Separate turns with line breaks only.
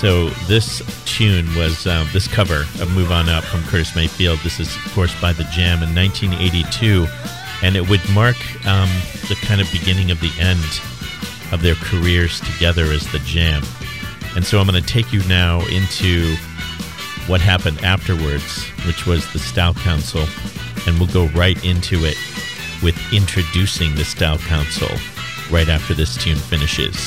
So this tune was this cover of Move On Up from Curtis Mayfield. This is, of course, by The Jam in 1982, and it would mark the kind of beginning of the end of their careers together as The Jam. And so I'm going to take you now into what happened afterwards, which was the Style Council, and we'll go right into it with introducing the Style Council right after this tune finishes.